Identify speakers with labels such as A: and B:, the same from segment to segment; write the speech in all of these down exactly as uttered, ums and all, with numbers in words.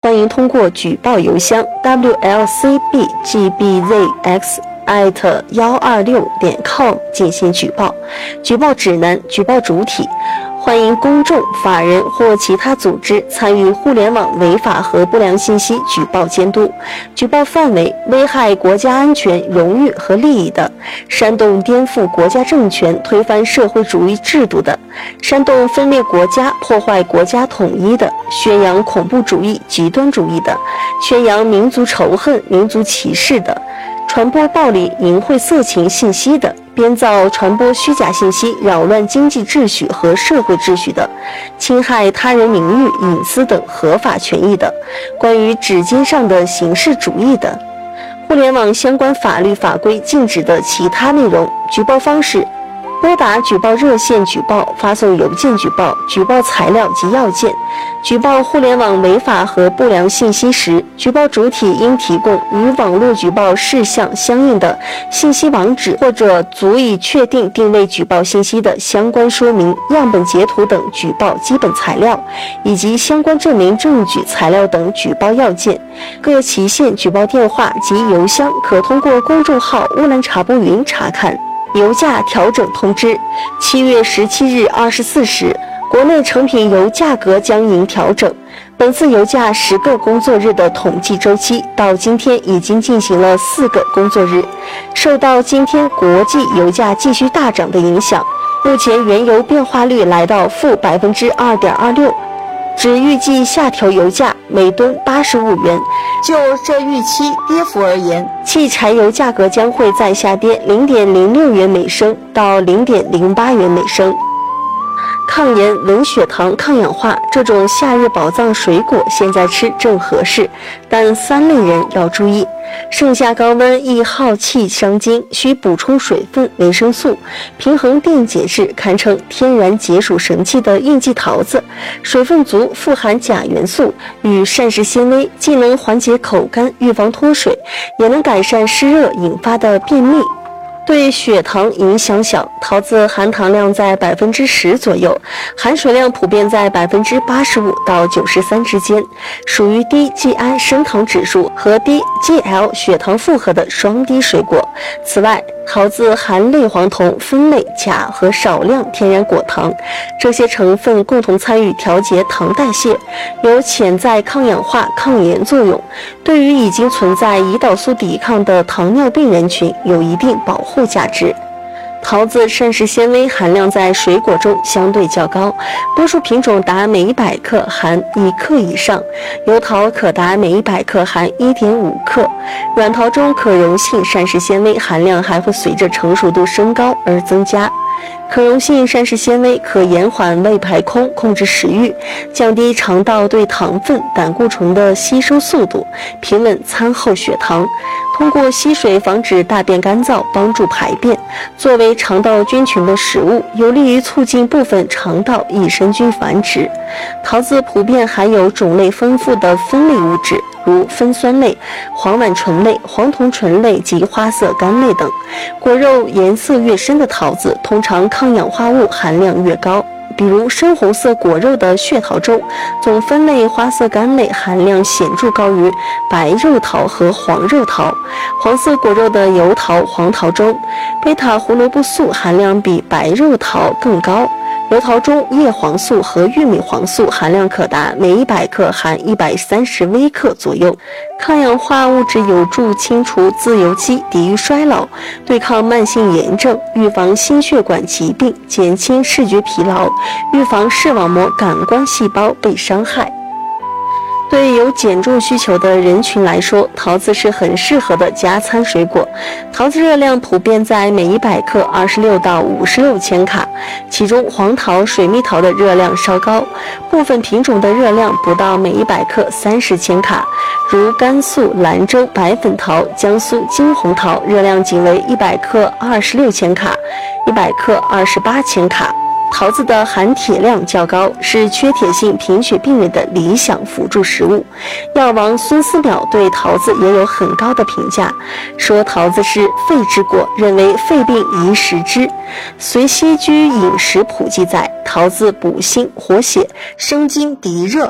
A: 欢迎通过举报邮箱 w l c b g b z x at 一二六点 com 进行举报。举报指南：举报主体。欢迎公众、法人或其他组织参与互联网违法和不良信息举报监督。举报范围：危害国家安全、荣誉和利益的；煽动颠覆国家政权、推翻社会主义制度的；煽动分裂国家、破坏国家统一的；宣扬恐怖主义、极端主义的；宣扬民族仇恨、民族歧视的；传播暴力、淫秽、色情信息的；编造、传播虚假信息，扰乱经济秩序和社会秩序的；侵害他人名誉、隐私等合法权益的；关于指尖上的形式主义的；互联网相关法律法规禁止的其他内容。举报方式：拨打举报热线举报，发送邮件举报，举报材料及要件。举报互联网违法和不良信息时，举报主体应提供与网络举报事项相应的信息网址或者足以确定定位举报信息的相关说明、样本截图等举报基本材料，以及相关证明证据材料等举报要件。各期限举报电话及邮箱可通过公众号乌兰察布云查看。油价调整通知：七月十七日二十四时，国内成品油价格将迎调整。本次油价十个工作日的统计周期到今天已经进行了四个工作日。受到今天国际油价继续大涨的影响，目前原油变化率来到负百分之二点二六。只预计下调油价每吨八十五元。就这预期跌幅而言，汽柴油价格将会再下跌 零点零六元每升到 零点零八元每升。抗炎、稳血糖、抗氧化这种夏日宝藏水果现在吃正合适，但三类人要注意：盛夏高温易耗气伤筋，需补充水分、维生素，平衡电解质，堪称天然解暑神器的应季桃子，水分足，富含钾元素与膳食纤维，既能缓解口干、预防脱水，也能改善湿热引发的便秘。对血糖影响小，桃子含糖量在百分之十左右，含水量普遍在百分之八十五到九十三之间，属于低 G I 升糖指数和低 G L 血糖负荷的双低水果。此外，桃子含类黄酮、酚类、钾和少量天然果糖，这些成分共同参与调节糖代谢，有潜在抗氧化、抗炎作用，对于已经存在胰岛素抵抗的糖尿病人群有一定保护价值。桃子膳食纤维含量在水果中相对较高，多数品种达每一百克含一克以上，油桃可达每一百克含 一点五克。软桃中可溶性膳食纤维含量还会随着成熟度升高而增加。可溶性膳食纤维可延缓胃排空，控制食欲，降低肠道对糖分、胆固醇的吸收速度，平稳餐后血糖。通过吸水防止大便干燥，帮助排便。作为肠道菌群的食物，有利于促进部分肠道益生菌繁殖。桃子普遍含有种类丰富的酚类物质，如酚酸类、黄烷醇类、黄酮醇类及花色苷类等。果肉颜色越深的桃子，通常抗氧化物含量越高。比如深红色果肉的血桃中，总酚类、花色苷类含量显著高于白肉桃和黄肉桃。黄色果肉的油桃、黄桃中，贝塔胡萝卜素含量比白肉桃更高。油桃中叶黄素和玉米黄素含量可达每一百克含一百三十微克左右。抗氧化物质有助清除自由基，抵御衰老，对抗慢性炎症，预防心血管疾病，减轻视觉疲劳，预防视网膜感官细胞被伤害。对有减重需求的人群来说，桃子是很适合的加餐水果。桃子热量普遍在每一百克二十六到五十六千卡，其中黄桃、水蜜桃的热量稍高，部分品种的热量不到每一百克三十千卡，如甘肃兰州白粉桃、江苏金红桃热量仅为一百克二十六千卡，一百克二十八千卡。桃子的含铁量较高，是缺铁性贫血病人的理想辅助食物。药王孙思邈对桃子也有很高的评价，说桃子是肺之果，认为肺病宜食之。随西居饮食谱记载，桃子补心活血、生津涤热。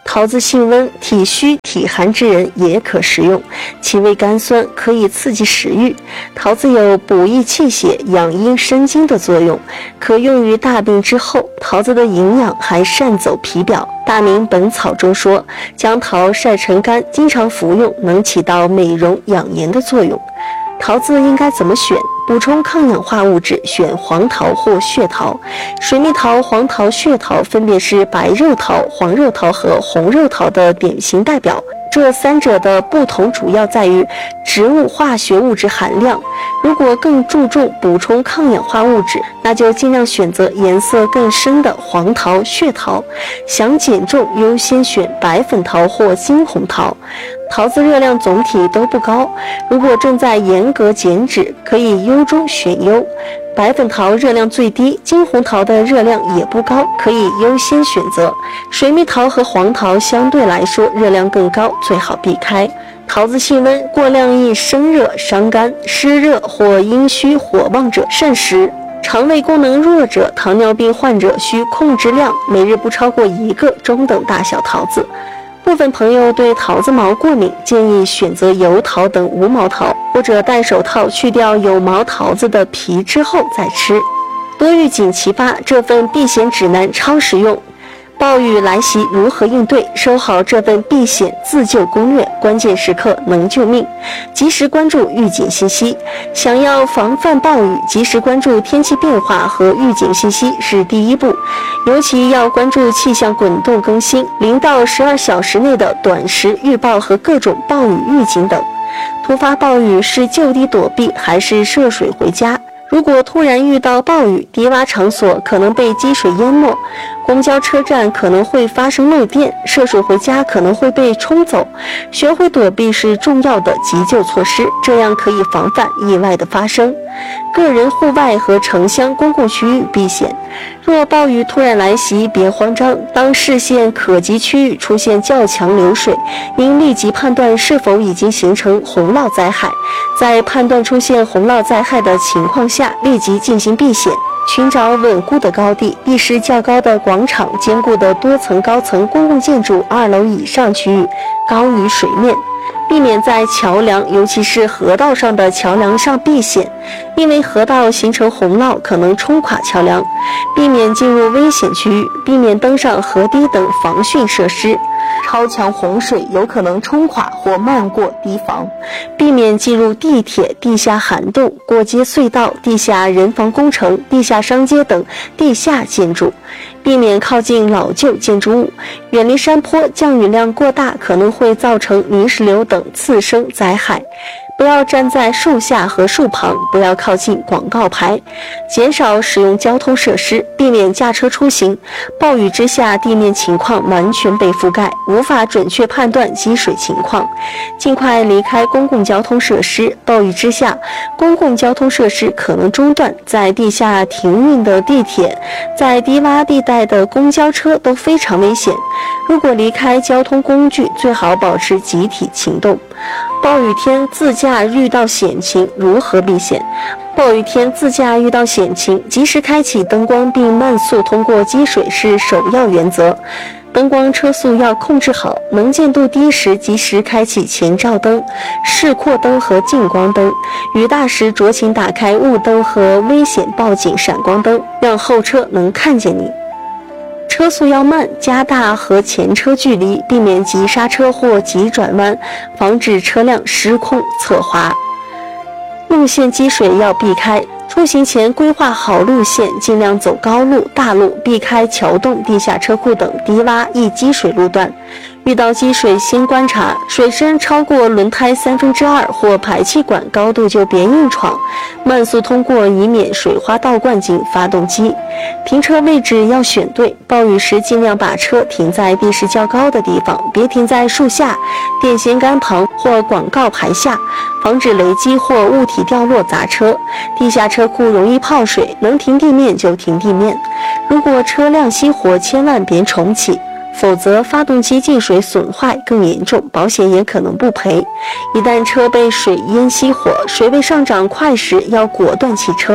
A: 桃子性温，体虚体寒之人也可食用，其味甘酸，可以刺激食欲。桃子有补益气血、养阴生津的作用，可用于大病之后。桃子的营养还善走皮表。《大明本草》中说，将桃晒成干，经常服用，能起到美容养颜的作用。桃子应该怎么选？补充抗氧化物质，选黄桃或血桃。水蜜桃、黄桃、血桃分别是白肉桃、黄肉桃和红肉桃的典型代表。这三者的不同主要在于植物化学物质含量。如果更注重补充抗氧化物质，那就尽量选择颜色更深的黄桃、血桃。想减重，优先选白粉桃或金红桃。桃子热量总体都不高，如果正在严格减脂，可以优中选优。白粉桃热量最低，金红桃的热量也不高，可以优先选择。水蜜桃和黄桃相对来说热量更高，最好避开。桃子性温，过量易生热伤肝，湿热或阴虚火旺者慎食。肠胃功能弱者、糖尿病患者需控制量，每日不超过一个中等大小桃子。部分朋友对桃子毛过敏，建议选择油桃等无毛桃，或者戴手套去掉有毛桃子的皮之后再吃。多遇警齐发，这份避险指南超实用。暴雨来袭如何应对？收好这份避险自救攻略，关键时刻能救命。及时关注预警信息。想要防范暴雨，及时关注天气变化和预警信息是第一步，尤其要关注气象滚动更新、零到十二小时内的短时预报和各种暴雨预警等。突发暴雨是就地躲避还是涉水回家？如果突然遇到暴雨，低洼场所可能被积水淹没，公交车站可能会发生漏电，涉水回家可能会被冲走。学会躲避是重要的急救措施，这样可以防范意外的发生。个人户外和城乡公共区域避险。若暴雨突然来袭，别慌张，当视线可及区域出现较强流水，应立即判断是否已经形成洪涝灾害。在判断出现洪涝灾害的情况下，立即进行避险。寻找稳固的高地，地势较高的广场、坚固的多层高层公共建筑二楼以上区域，高于水面。避免在桥梁，尤其是河道上的桥梁上避险，因为河道形成洪涝可能冲垮桥梁。避免进入危险区域，避免登上河堤等防汛设施。超强洪水有可能冲垮或漫过堤防。避免进入地铁、地下涵洞、过街隧道、地下人防工程、地下商街等地下建筑。避免靠近老旧建筑物，远离山坡，降雨量过大可能会造成泥石流等次生灾害。不要站在树下和树旁，不要靠近广告牌，减少使用交通设施，避免驾车出行。暴雨之下，地面情况完全被覆盖，无法准确判断积水情况，尽快离开公共交通设施。暴雨之下，公共交通设施可能中断，在地下停运的地铁，在低洼地带的公交车都非常危险。如果离开交通工具，最好保持集体行动。暴雨天自驾遇到险情如何避险？暴雨天自驾遇到险情，及时开启灯光并慢速通过积水是首要原则。灯光车速要控制好，能见度低时及时开启前照灯、示廓灯和近光灯，雨大时酌情打开雾灯和危险报警闪光灯，让后车能看见你。车速要慢，加大和前车距离，避免急刹车或急转弯，防止车辆失控侧滑。路线积水要避开，出行前规划好路线，尽量走高路、大路，避开桥洞、地下车库等低洼易积水路段。遇到积水，先观察，水深超过轮胎三分之二或排气管高度就别硬闯，慢速通过，以免水花倒灌进发动机。停车位置要选对，暴雨时尽量把车停在地势较高的地方，别停在树下、电线杆旁或广告牌下，防止雷击或物体掉落砸车。地下车库容易泡水，能停地面就停地面。如果车辆熄火，千万别重启，否则发动机进水损坏更严重，保险也可能不赔。一旦车被水淹熄火，水位上涨快时，要果断弃车。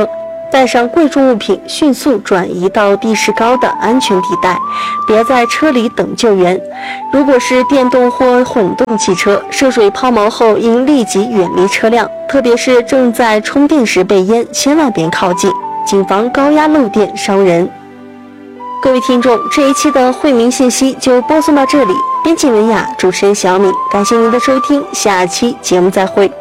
A: 带上贵重物品，迅速转移到地势高的安全地带，别在车里等救援。如果是电动或混动汽车，涉水抛锚后应立即远离车辆，特别是正在充电时被淹，千万别靠近，谨防高压漏电伤人。各位听众，这一期的惠民信息就播送到这里。编辑文雅，主持人小敏，感谢您的收听，下期节目再会。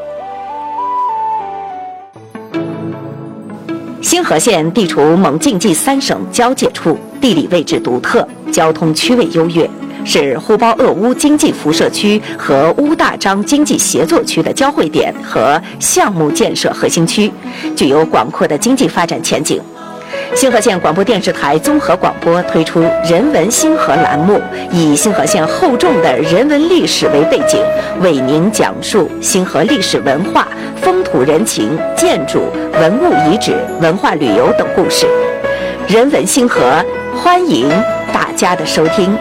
B: 星河县地处蒙晋冀三省交界处，地理位置独特，交通区位优越，是呼包鄂乌经济辐射区和乌大章经济协作区的交汇点和项目建设核心区，具有广阔的经济发展前景。星河县广播电视台综合广播推出人文星河栏目，以星河县厚重的人文历史为背景，为您讲述星河历史文化、风土人情、建筑、文物遗址、文化旅游等故事。人文星河，欢迎大家的收听。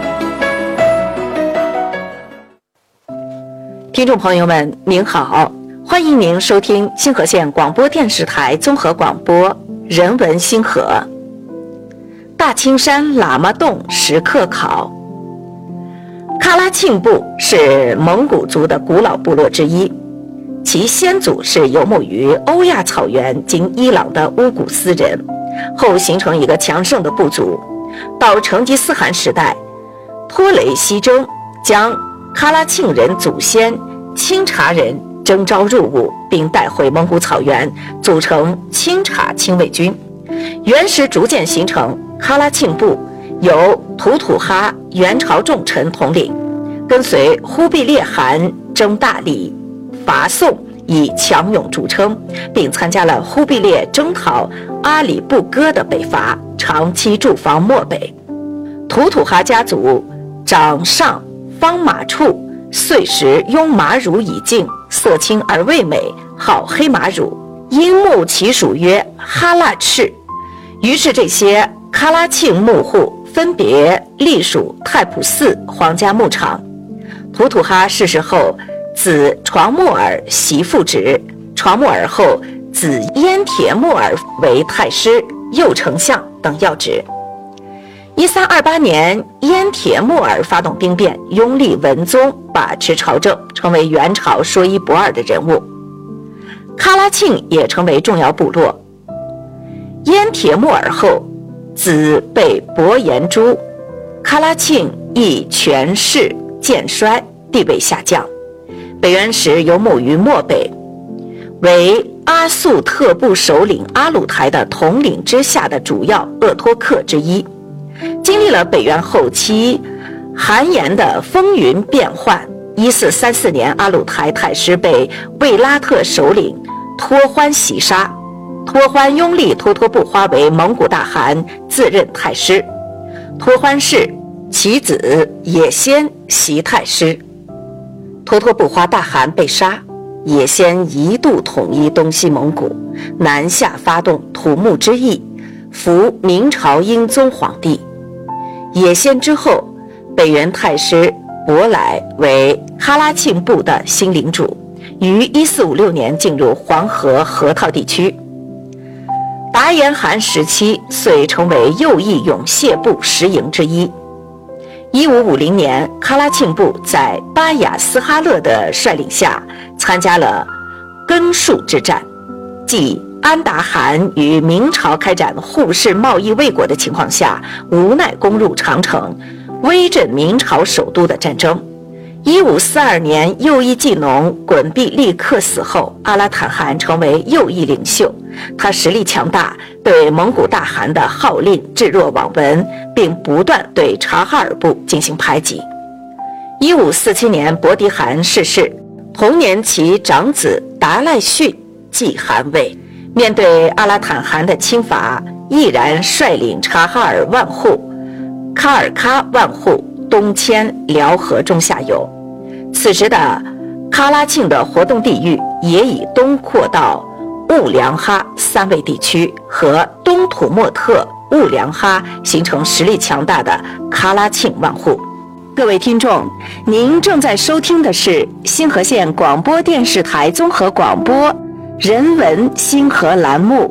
B: 听众朋友们，您好，欢迎您收听星河县广播电视台综合广播人文星河。大青山喇嘛洞石刻考。喀拉沁部是蒙古族的古老部落之一，其先祖是游牧于欧亚草原经伊朗的乌古斯人，后形成一个强盛的部族。到成吉思汗时代，托雷西征将喀拉沁人祖先钦察人征召入伍，并带回蒙古草原，组成钦察亲卫军。元时逐渐形成喀拉沁部，由吐土哈元朝重臣统领，跟随忽必烈汗征大理、伐宋，以强勇著称，并参加了忽必烈征讨阿里不哥的北伐，长期驻防漠北。吐土哈家族长上方马处，岁时拥马乳以敬，色青而味美，好黑马乳，因牧其属曰哈腊赤。于是这些喀拉沁牧户分别隶属太仆寺皇家牧场。吐土哈逝世后，子床木尔袭父职，床木尔后子燕铁木尔为太师、右丞相等要职。一三二八年，燕铁木尔发动兵变，拥立文宗，把持朝政，成为元朝说一不二的人物。喀拉沁也成为重要部落。燕铁木尔后，子被伯颜诛，喀拉沁亦权势渐衰，地位下降。北元时游牧于漠北，为阿速特部首领阿鲁台的统领之下的主要鄂托克之一。经历了北元后期韩延的风云变幻，一四三四年，阿鲁台太师被卫拉特首领托欢袭杀，托欢拥立脱脱不花为蒙古大汗，自任太师。托欢氏其子也先袭太师。脱脱不花大汗被杀，也先一度统一东西蒙古，南下发动土木之役，扶明朝英宗皇帝。也先之后，北元太师伯来为喀拉沁部的新领主，于一四五六年进入黄河河套地区。达延汗时期遂成为右翼勇谢部十营之一。一五五零年，喀拉沁部在巴雅斯哈勒的率领下参加了根戍之战，即安达汗与明朝开展互市贸易未果的情况下，无奈攻入长城，威震明朝首都的战争。一五四二年，右翼技农衮必力克死后，阿拉坦汗成为右翼领袖。他实力强大，对蒙古大汗的号令置若罔闻，并不断对察哈尔部进行排挤。一五四七年，伯迪汗逝世，同年其长子达赖逊继汗位。面对阿拉坦汗的侵伐，毅然率领察哈尔万户、喀尔喀万户东迁辽河中下游。此时的喀拉沁的活动地域也以东扩到兀良哈三位地区和东土默特、兀良哈，形成实力强大的喀拉沁万户。各位听众，您正在收听的是星河县广播电视台综合广播人文星河栏目，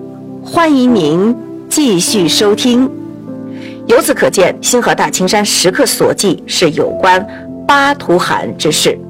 B: 欢迎您继续收听。由此可见，星河大青山时刻所记是有关巴图汗之事。